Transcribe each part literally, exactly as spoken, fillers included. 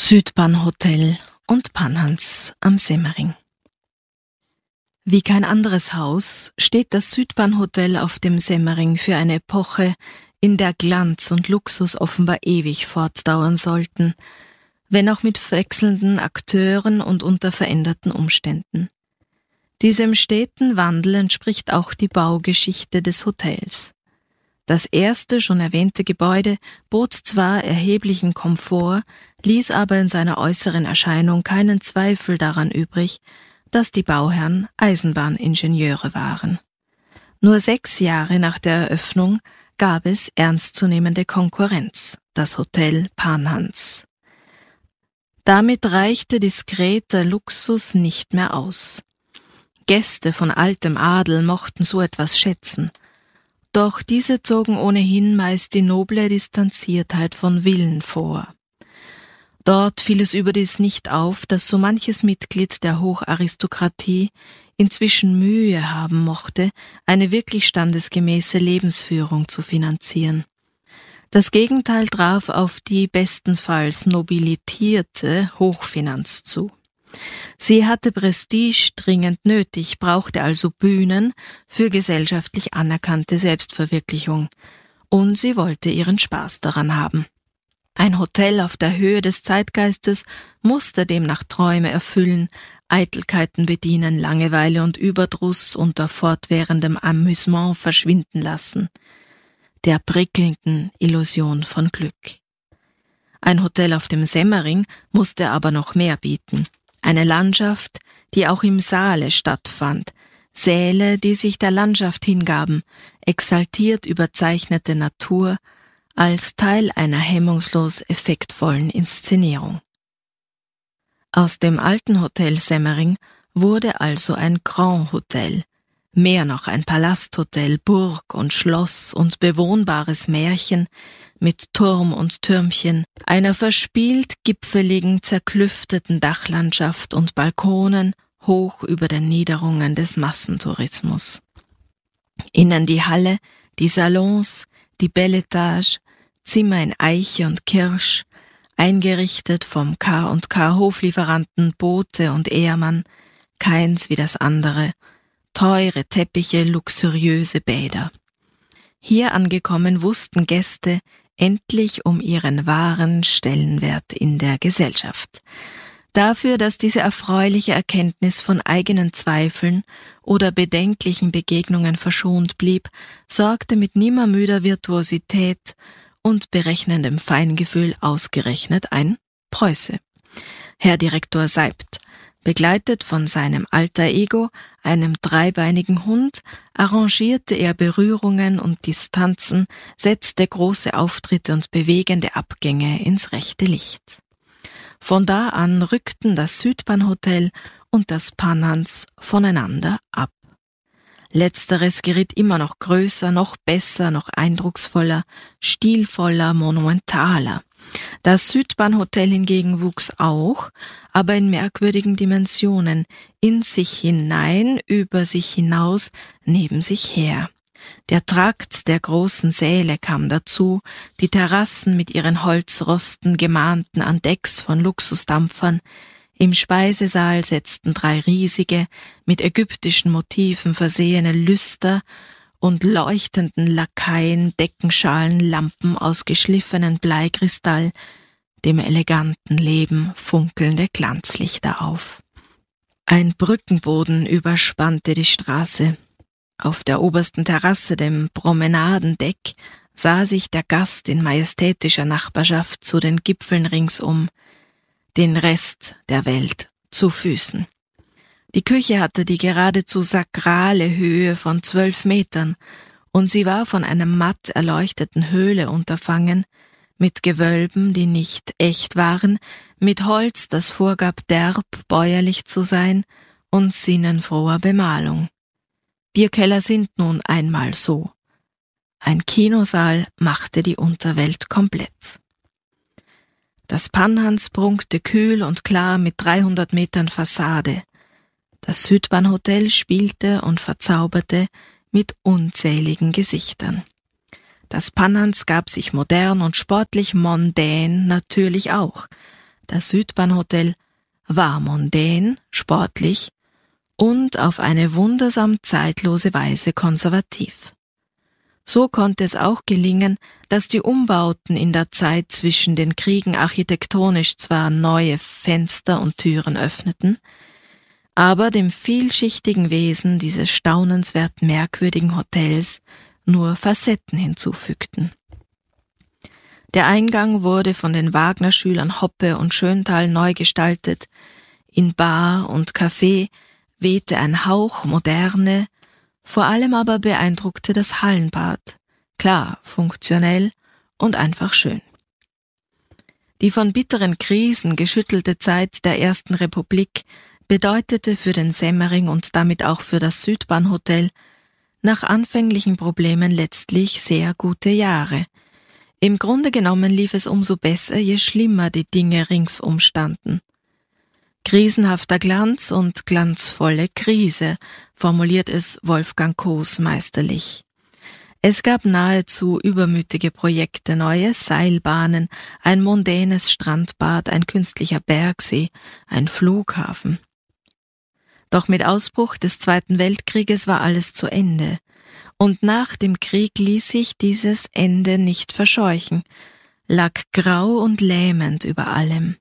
Südbahnhotel und Panhans am Semmering. Wie kein anderes Haus steht das Südbahnhotel auf dem Semmering für eine Epoche, in der Glanz und Luxus offenbar ewig fortdauern sollten, wenn auch mit wechselnden Akteuren und unter veränderten Umständen. Diesem steten Wandel entspricht auch die Baugeschichte des Hotels. Das erste, schon erwähnte Gebäude bot zwar erheblichen Komfort, ließ aber in seiner äußeren Erscheinung keinen Zweifel daran übrig, dass die Bauherren Eisenbahningenieure waren. Nur sechs Jahre nach der Eröffnung gab es ernstzunehmende Konkurrenz, das Hotel Panhans. Damit reichte diskreter Luxus nicht mehr aus. Gäste von altem Adel mochten so etwas schätzen, doch diese zogen ohnehin meist die noble Distanziertheit von Villen vor. Dort fiel es überdies nicht auf, dass so manches Mitglied der Hocharistokratie inzwischen Mühe haben mochte, eine wirklich standesgemäße Lebensführung zu finanzieren. Das Gegenteil traf auf die bestenfalls nobilitierte Hochfinanz zu. Sie hatte Prestige dringend nötig, brauchte also Bühnen für gesellschaftlich anerkannte Selbstverwirklichung, und sie wollte ihren Spaß daran haben. Ein Hotel auf der Höhe des Zeitgeistes musste demnach Träume erfüllen, Eitelkeiten bedienen, Langeweile und Überdruss unter fortwährendem Amüsement verschwinden lassen, der prickelnden Illusion von Glück. Ein Hotel auf dem Semmering musste aber noch mehr bieten. Eine Landschaft, die auch im Saale stattfand, Säle, die sich der Landschaft hingaben, exaltiert überzeichnete Natur als Teil einer hemmungslos effektvollen Inszenierung. Aus dem alten Hotel Semmering wurde also ein Grand Hotel, mehr noch ein Palasthotel, Burg und Schloss und bewohnbares Märchen mit Turm und Türmchen, einer verspielt gipfeligen, zerklüfteten Dachlandschaft und Balkonen hoch über den Niederungen des Massentourismus. Innen die Halle, die Salons, die Belle Etage, Zimmer in Eiche und Kirsch, eingerichtet vom K und K Hoflieferanten Bote und Ehrmann, keins wie das andere, teure Teppiche, luxuriöse Bäder. Hier angekommen wussten Gäste endlich um ihren wahren Stellenwert in der Gesellschaft. Dafür, dass diese erfreuliche Erkenntnis von eigenen Zweifeln oder bedenklichen Begegnungen verschont blieb, sorgte mit nimmermüder Virtuosität und berechnendem Feingefühl ausgerechnet ein Preuße. Herr Direktor Seibt, begleitet von seinem Alter Ego, einem dreibeinigen Hund, arrangierte er Berührungen und Distanzen, setzte große Auftritte und bewegende Abgänge ins rechte Licht. Von da an rückten das Südbahnhotel und das Panhans voneinander ab. Letzteres geriet immer noch größer, noch besser, noch eindrucksvoller, stilvoller, monumentaler. Das Südbahnhotel hingegen wuchs auch, aber in merkwürdigen Dimensionen, in sich hinein, über sich hinaus, neben sich her. Der Trakt der großen Säle kam dazu, die Terrassen mit ihren Holzrosten gemahnten an Decks von Luxusdampfern. Im Speisesaal setzten drei riesige, mit ägyptischen Motiven versehene Lüster und leuchtenden Lakaien, Deckenschalen, Lampen aus geschliffenen Bleikristall, dem eleganten Leben funkelnde Glanzlichter auf. Ein Brückenboden überspannte die Straße. Auf der obersten Terrasse, dem Promenadendeck, sah sich der Gast in majestätischer Nachbarschaft zu den Gipfeln ringsum, den Rest der Welt zu Füßen. Die Küche hatte die geradezu sakrale Höhe von zwölf Metern, und sie war von einer matt erleuchteten Höhle unterfangen, mit Gewölben, die nicht echt waren, mit Holz, das vorgab, derb bäuerlich zu sein, und sinnenfroher Bemalung. Bierkeller sind nun einmal so. Ein Kinosaal machte die Unterwelt komplett. Das Panhans prunkte kühl und klar mit dreihundert Metern Fassade. Das Südbahnhotel spielte und verzauberte mit unzähligen Gesichtern. Das Panhans gab sich modern und sportlich mondän natürlich auch. das Südbahnhotel, war mondän, sportlich und auf eine wundersam zeitlose Weise konservativ. So konnte es auch gelingen, dass die Umbauten in der Zeit zwischen den Kriegen architektonisch zwar neue Fenster und Türen öffneten, aber dem vielschichtigen Wesen dieses staunenswert merkwürdigen Hotels nur Facetten hinzufügten. Der Eingang wurde von den Wagner-Schülern Hoppe und Schöntal neu gestaltet. In Bar und Café wehte ein Hauch Moderne, vor allem aber beeindruckte das Hallenbad, klar, funktionell und einfach schön. Die von bitteren Krisen geschüttelte Zeit der Ersten Republik bedeutete für den Semmering und damit auch für das Südbahnhotel nach anfänglichen Problemen letztlich sehr gute Jahre. Im Grunde genommen lief es umso besser, je schlimmer die Dinge ringsum standen. Krisenhafter Glanz und glanzvolle Krise, formuliert es Wolfgang Koos meisterlich. Es gab nahezu übermütige Projekte, neue Seilbahnen, ein mondänes Strandbad, ein künstlicher Bergsee, ein Flughafen. Doch mit Ausbruch des Zweiten Weltkrieges war alles zu Ende. Und nach dem Krieg ließ sich dieses Ende nicht verscheuchen, lag grau und lähmend über allem.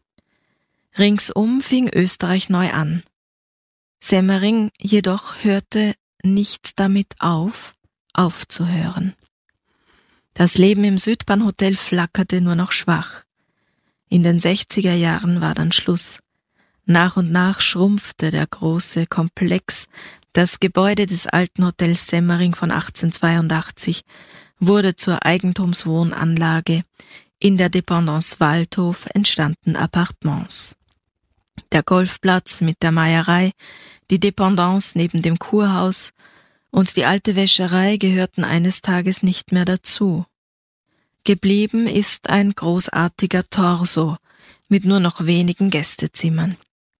Ringsum fing Österreich neu an. Semmering jedoch hörte nicht damit auf, aufzuhören. Das Leben im Südbahnhotel flackerte nur noch schwach. In den sechziger Jahren war dann Schluss. Nach und nach schrumpfte der große Komplex. Das Gebäude des alten Hotels Semmering von achtzehnhundertzweiundachtzig wurde zur Eigentumswohnanlage. In der Dependance Waldhof entstanden Appartements. Der Golfplatz mit der Meierei, die Dependance neben dem Kurhaus und die alte Wäscherei gehörten eines Tages nicht mehr dazu. Geblieben ist ein großartiger Torso mit nur noch wenigen Gästezimmern.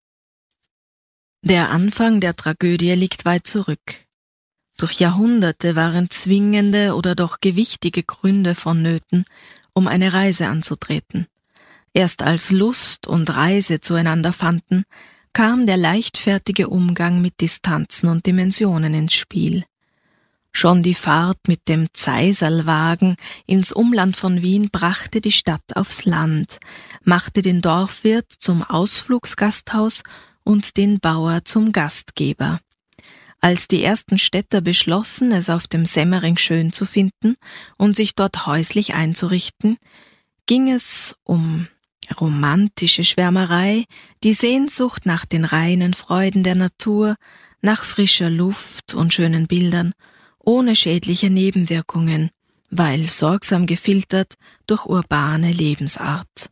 Der Anfang der Tragödie liegt weit zurück. Durch Jahrhunderte waren zwingende oder doch gewichtige Gründe vonnöten, um eine Reise anzutreten. Erst als Lust und Reise zueinander fanden, kam der leichtfertige Umgang mit Distanzen und Dimensionen ins Spiel. Schon die Fahrt mit dem Zeiserlwagen ins Umland von Wien brachte die Stadt aufs Land, machte den Dorfwirt zum Ausflugsgasthaus und den Bauer zum Gastgeber. Als die ersten Städter beschlossen, es auf dem Semmering schön zu finden und sich dort häuslich einzurichten, ging es um romantische Schwärmerei, die Sehnsucht nach den reinen Freuden der Natur, nach frischer Luft und schönen Bildern, ohne schädliche Nebenwirkungen, weil sorgsam gefiltert durch urbane Lebensart.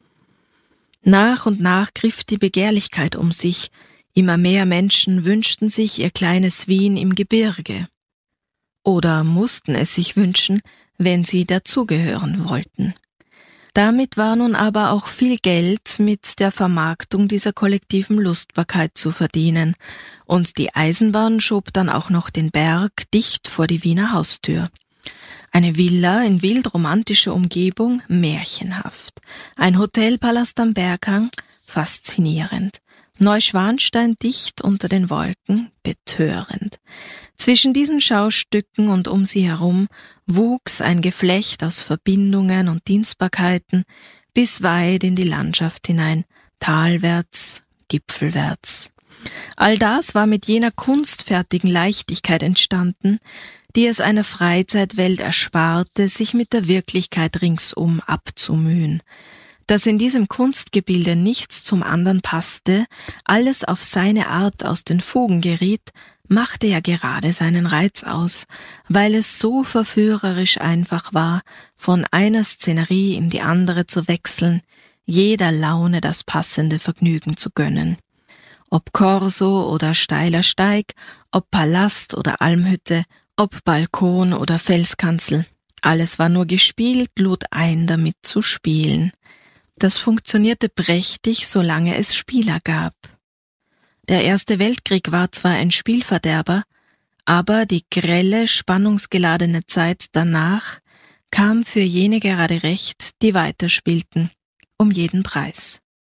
Nach und nach griff die Begehrlichkeit um sich, immer mehr Menschen wünschten sich ihr kleines Wien im Gebirge. Oder mussten es sich wünschen, wenn sie dazugehören wollten. Damit war nun aber auch viel Geld mit der Vermarktung dieser kollektiven Lustbarkeit zu verdienen, und die Eisenbahn schob dann auch noch den Berg dicht vor die Wiener Haustür. Eine Villa in wild romantischer Umgebung, märchenhaft. Ein Hotelpalast am Berghang, faszinierend. Neuschwanstein dicht unter den Wolken, betörend. Zwischen diesen Schaustücken und um sie herum wuchs ein Geflecht aus Verbindungen und Dienstbarkeiten bis weit in die Landschaft hinein, talwärts, gipfelwärts. All das war mit jener kunstfertigen Leichtigkeit entstanden, die es einer Freizeitwelt ersparte, sich mit der Wirklichkeit ringsum abzumühen. Dass in diesem Kunstgebilde nichts zum anderen passte, alles auf seine Art aus den Fugen geriet, machte ja gerade seinen Reiz aus, weil es so verführerisch einfach war, von einer Szenerie in die andere zu wechseln, jeder Laune das passende Vergnügen zu gönnen. Ob Korso oder steiler Steig, ob Palast oder Almhütte, ob Balkon oder Felskanzel, alles war nur gespielt, lud ein, damit zu spielen. Das funktionierte prächtig, solange es Spieler gab. Der Erste Weltkrieg war zwar ein Spielverderber, aber die grelle, spannungsgeladene Zeit danach kam für jene gerade recht, die weiterspielten, um jeden Preis.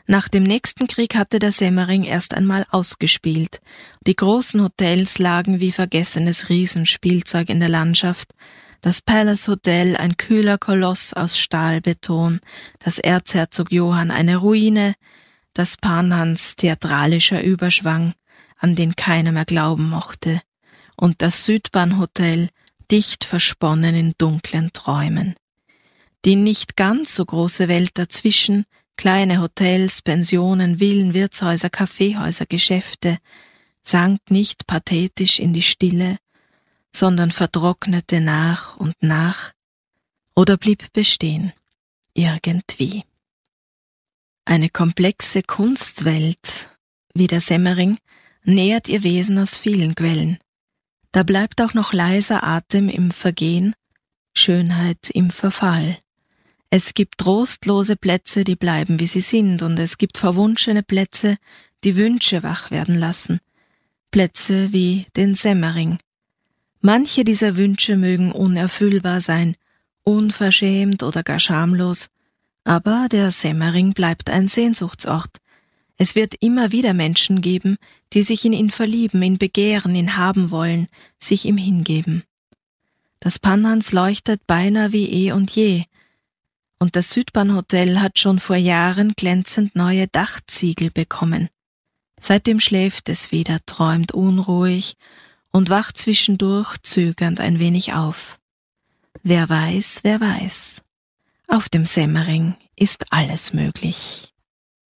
Nach dem nächsten Krieg hatte der Semmering erst einmal ausgespielt. Die großen Hotels lagen wie vergessenes Riesenspielzeug in der Landschaft. Das Palace Hotel, ein kühler Koloss aus Stahlbeton, das Erzherzog Johann eine Ruine, das Panhans theatralischer Überschwang, an den keiner mehr glauben mochte, und das Südbahnhotel, dicht versponnen in dunklen Träumen. Die nicht ganz so große Welt dazwischen, kleine Hotels, Pensionen, Villen, Wirtshäuser, Kaffeehäuser, Geschäfte, sank nicht pathetisch in die Stille, sondern vertrocknete nach und nach oder blieb bestehen, irgendwie. Eine komplexe Kunstwelt, wie der Semmering, nährt ihr Wesen aus vielen Quellen. Da bleibt auch noch leiser Atem im Vergehen, Schönheit im Verfall. Es gibt trostlose Plätze, die bleiben, wie sie sind, und es gibt verwunschene Plätze, die Wünsche wach werden lassen. Plätze wie den Semmering. Manche dieser Wünsche mögen unerfüllbar sein, unverschämt oder gar schamlos, aber der Semmering bleibt ein Sehnsuchtsort. Es wird immer wieder Menschen geben, die sich in ihn verlieben, ihn begehren, ihn haben wollen, sich ihm hingeben. Das Panhans leuchtet beinahe wie eh und je, und das Südbahnhotel hat schon vor Jahren glänzend neue Dachziegel bekommen. Seitdem schläft es wieder, träumt unruhig und wacht zwischendurch zögernd ein wenig auf. Wer weiß, wer weiß. Auf dem Semmering ist alles möglich.